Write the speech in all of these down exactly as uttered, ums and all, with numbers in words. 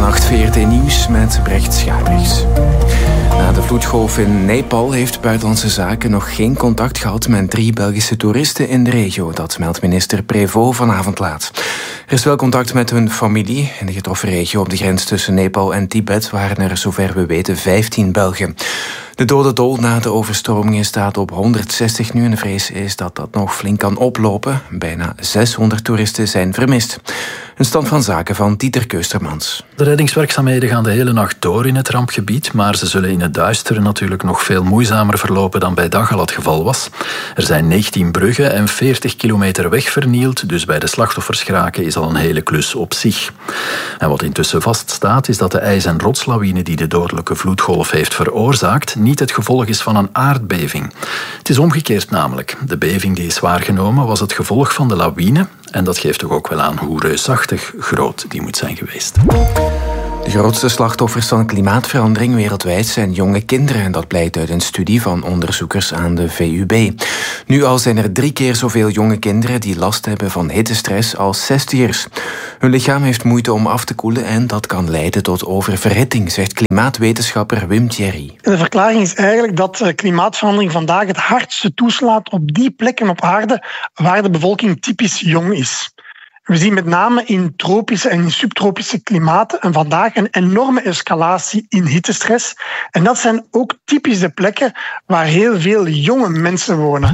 Goedenacht, V R T Nieuws met Brecht Schabrichs. Na de vloedgolf in Nepal heeft Buitenlandse Zaken nog geen contact gehad met drie Belgische toeristen in de regio. Dat meldt minister Prévost vanavond laat. Er is wel contact met hun familie. In de getroffen regio op de grens tussen Nepal en Tibet waren er, zover we weten, vijftien Belgen. De dodentol na de overstromingen staat op honderdzestig nu en de vrees is dat dat nog flink kan oplopen. Bijna zeshonderd toeristen zijn vermist. Een stand van zaken van Dieter Keustermans. De reddingswerkzaamheden gaan de hele nacht door in het rampgebied, maar ze zullen in het duister natuurlijk nog veel moeizamer verlopen dan bij dag al het geval was. Er zijn negentien bruggen en veertig kilometer weg vernield, dus bij de slachtoffers geraken is al een hele klus op zich. En wat intussen vaststaat is dat de ijs- en rotslawine die de dodelijke vloedgolf heeft veroorzaakt niet het gevolg is van een aardbeving. Het is omgekeerd namelijk. De beving die is waargenomen was het gevolg van de lawine en dat geeft toch ook wel aan hoe reusachtig groot die moet zijn geweest. De grootste slachtoffers van klimaatverandering wereldwijd zijn jonge kinderen. Dat blijkt uit een studie van onderzoekers aan de V U B. Nu al zijn er drie keer zoveel jonge kinderen die last hebben van hittestress als zestigers. Hun lichaam heeft moeite om af te koelen en dat kan leiden tot oververhitting, zegt klimaatwetenschapper Wim Thierry. De verklaring is eigenlijk dat klimaatverandering vandaag het hardste toeslaat op die plekken op aarde waar de bevolking typisch jong is. We zien met name in tropische en in subtropische klimaten en vandaag een enorme escalatie in hittestress. En dat zijn ook typisch de plekken waar heel veel jonge mensen wonen.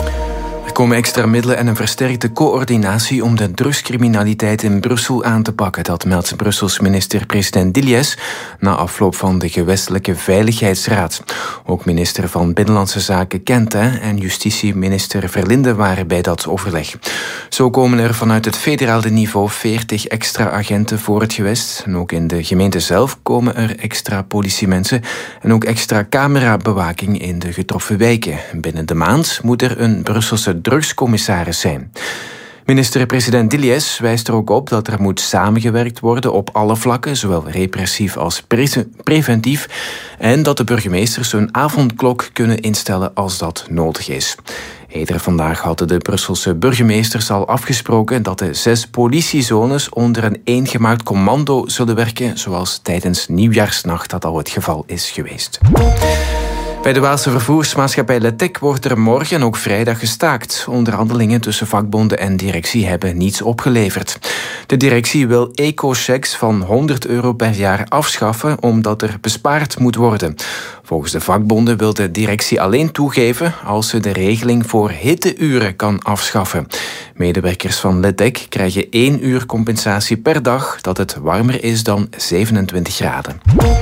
Er komen extra middelen en een versterkte coördinatie om de drugscriminaliteit in Brussel aan te pakken. Dat meldt Brussels minister-president Dillies na afloop van de gewestelijke Veiligheidsraad. Ook minister van Binnenlandse Zaken Quentin en justitieminister Verlinde waren bij dat overleg. Zo komen er vanuit het federale niveau veertig extra agenten voor het gewest. En ook in de gemeente zelf komen er extra politiemensen en ook extra camerabewaking in de getroffen wijken. Binnen de maand moet er een Brusselse drugscommissaris zijn. Minister-president Dillies wijst er ook op dat er moet samengewerkt worden op alle vlakken, zowel repressief als pre- preventief, en dat de burgemeesters hun avondklok kunnen instellen als dat nodig is. Eerder vandaag hadden de Brusselse burgemeesters al afgesproken dat de zes politiezones onder een eengemaakt commando zullen werken, zoals tijdens Nieuwjaarsnacht dat al het geval is geweest. Bij de Waalse vervoersmaatschappij Letec wordt er morgen en ook vrijdag gestaakt. Onderhandelingen tussen vakbonden en directie hebben niets opgeleverd. De directie wil eco-checks van honderd euro per jaar afschaffen omdat er bespaard moet worden. Volgens de vakbonden wil de directie alleen toegeven als ze de regeling voor hitteuren kan afschaffen. Medewerkers van Letec krijgen één uur compensatie per dag dat het warmer is dan zevenentwintig graden.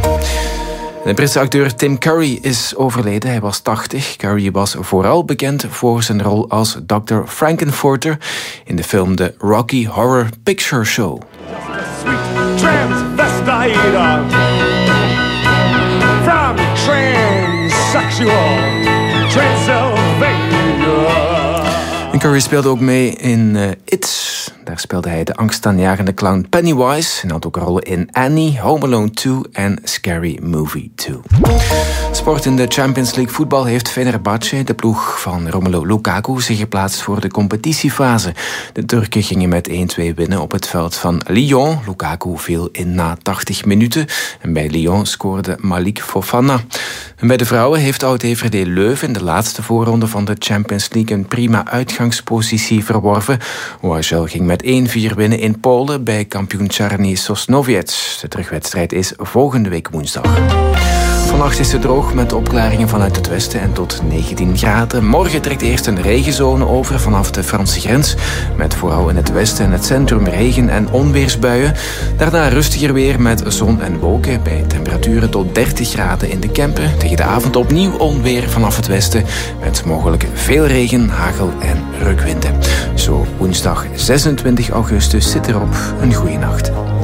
De Britse acteur Tim Curry is overleden. Hij was tachtig. Curry was vooral bekend voor zijn rol als dokter Frankenfurter in de film The Rocky Horror Picture Show. Sweet transvestite from transsexual Transylvania. En Curry speelde ook mee in uh, It. Daar speelde hij de angstaanjagende clown Pennywise en had ook rollen in Annie, Home Alone twee en Scary Movie twee. Sport in de Champions League voetbal heeft Fenerbahce, de ploeg van Romelu Lukaku, zich geplaatst voor de competitiefase. De Turken gingen met één-twee winnen op het veld van Lyon. Lukaku viel in na tachtig minuten en bij Lyon scoorde Malik Fofana. En bij de vrouwen heeft oud-D V D Leuven in de laatste voorronde van de Champions League een prima uitgangspositie verworven. O H L ging met één-vier winnen in Polen bij kampioen Czarny Sosnowiec. De terugwedstrijd is volgende week woensdag. Vannacht is het droog met opklaringen vanuit het westen en tot negentien graden. Morgen trekt eerst een regenzone over vanaf de Franse grens. Met vooral in het westen en het centrum regen- en onweersbuien. Daarna rustiger weer met zon en wolken bij temperaturen tot dertig graden in de Kempen. Tegen de avond opnieuw onweer vanaf het westen. Met mogelijk veel regen, hagel en reukwinden. Zo woensdag zesentwintig augustus zit erop. Een goeie nacht.